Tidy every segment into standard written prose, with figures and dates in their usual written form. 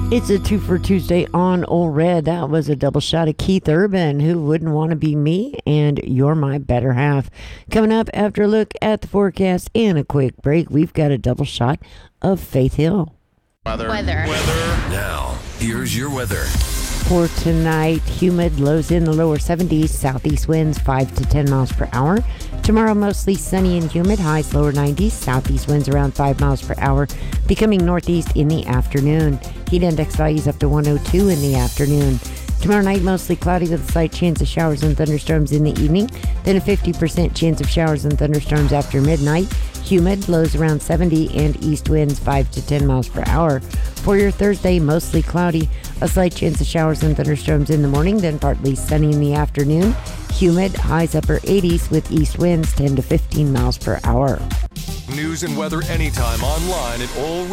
It's a 2 for Tuesday on Old Red. That was a double shot of Keith Urban, Who Wouldn't Want to Be Me, and You're My Better Half. Coming up after a look at the forecast and a quick break, we've got a double shot of Faith Hill. Weather. Now, here's your weather. For tonight, humid, lows in the lower 70s, southeast winds 5 to 10 miles per hour. Tomorrow, mostly sunny and humid, highs lower 90s, southeast winds around 5 miles per hour, becoming northeast in the afternoon. Heat index values up to 102 in the afternoon. Tomorrow night, mostly cloudy with a slight chance of showers and thunderstorms in the evening, then a 50% chance of showers and thunderstorms after midnight. Humid, lows around 70, and east winds 5 to 10 miles per hour. For your Thursday, mostly cloudy, a slight chance of showers and thunderstorms in the morning, then partly sunny in the afternoon. Humid, highs upper 80s with east winds 10 to 15 miles per hour. News and weather anytime online at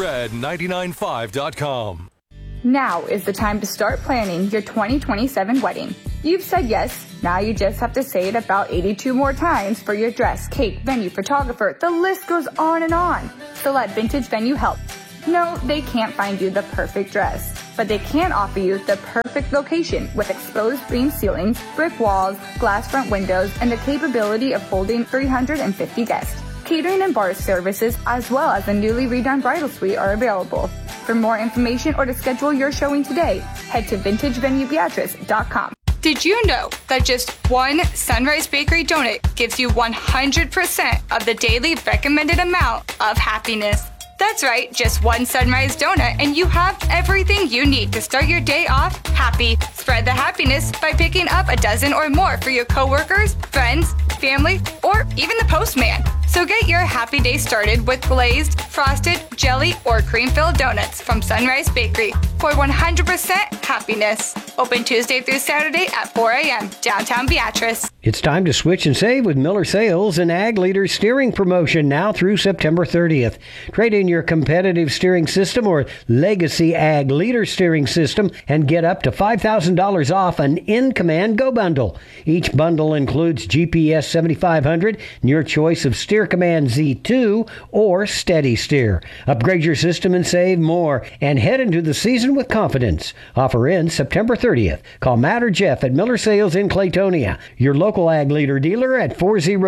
allred995.com. Now is the time to start planning your 2027 wedding. You've said yes. Now you just have to say it about 82 more times for your dress, cake, venue, photographer. The list goes on and on. So let Vintage Venue help. No, they can't find you the perfect dress, but they can offer you the perfect location with exposed beam ceilings, brick walls, glass front windows, and the capability of holding 350 guests. Catering and bar services, as well as a newly redone bridal suite, are available. For more information or to schedule your showing today, head to vintagevenuebeatrice.com. Did you know that just one Sunrise Bakery donut gives you 100% of the daily recommended amount of happiness? That's right, just one Sunrise donut and you have everything you need to start your day off happy. Spread the happiness by picking up a dozen or more for your coworkers, friends, family, or even the postman. So get your happy day started with glazed, frosted, jelly, or cream-filled donuts from Sunrise Bakery for 100% happiness. Open Tuesday through Saturday at 4 a.m. downtown Beatrice. It's time to switch and save with Miller Sales and Ag Leader Steering Promotion now through September 30th. Trade in your competitive steering system or legacy Ag Leader steering system and get up to $5,000 off an In-Command Go Bundle. Each bundle includes GPS 7500 and your choice of Steer Command Z2 or Steady Steer. Upgrade your system and save more and head into the season with confidence. Offer ends September 30th. Call Matt or Jeff at Miller Sales in Claytonia. Your local Ag Leader dealer at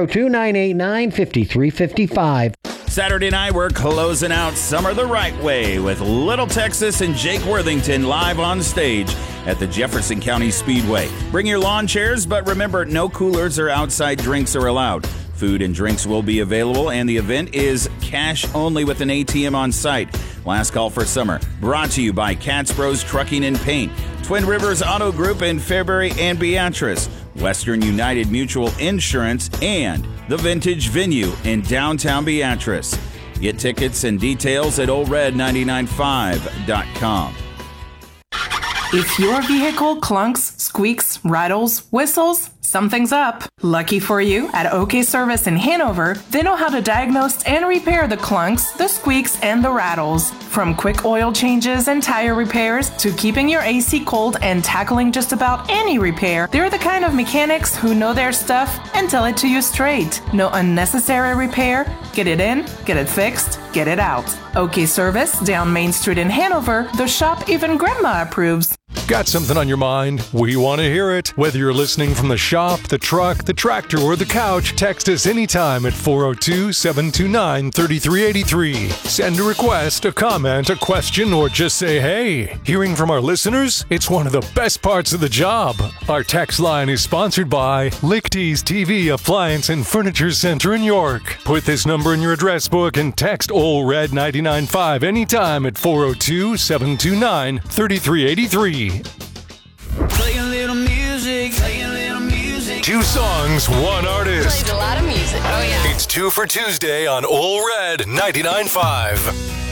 402-989-5355. Saturday night, we're closing out Summer the Right Way with Little Texas and Jake Worthington live on stage at the Jefferson County Speedway. Bring your lawn chairs, but remember, no coolers or outside drinks are allowed. Food and drinks will be available, and the event is cash only with an ATM on site. Last call for summer. Brought to you by Cat's Bros Trucking and Paint, Twin Rivers Auto Group in Fairbury and Beatrice, Western United Mutual Insurance, and the Vintage Venue in downtown Beatrice. Get tickets and details at allred995.com. If your vehicle clunks, squeaks, rattles, whistles, something's up. Lucky for you, at OK Service in Hanover, they know how to diagnose and repair the clunks, the squeaks, and the rattles. From quick oil changes and tire repairs to keeping your AC cold and tackling just about any repair, they're the kind of mechanics who know their stuff and tell it to you straight. No unnecessary repair. Get it in, get it fixed, get it out. OK Service, down Main Street in Hanover, the shop even Grandma approves. Got something on your mind? We want to hear it. Whether you're listening from the shop, the truck, the tractor, or the couch, text us anytime at 402-729-3383. Send a request, a comment, a question, or just say hey. Hearing from our listeners? It's one of the best parts of the job. Our text line is sponsored by Lichty's TV Appliance and Furniture Center in York. Put this number in your address book and text OLRED995 anytime at 402-729-3383. Play a little music, play a little music. 2 songs, 1 artist. Played a lot of music. Oh, yeah. It's 2 for Tuesday on Old Red 99.5.